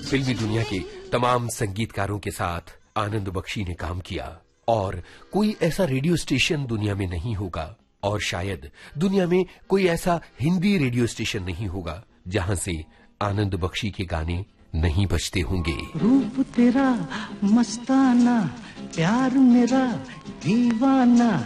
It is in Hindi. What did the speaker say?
फिल्मी दुनिया के तमाम संगीतकारों के साथ आनंद बख्शी ने काम किया और कोई ऐसा रेडियो स्टेशन दुनिया में नहीं होगा और शायद दुनिया में कोई ऐसा हिंदी रेडियो स्टेशन नहीं होगा जहां से आनंद बख्शी के गाने नहीं बजते होंगे। रूप तेरा मस्ताना, प्यार मेरा दीवाना।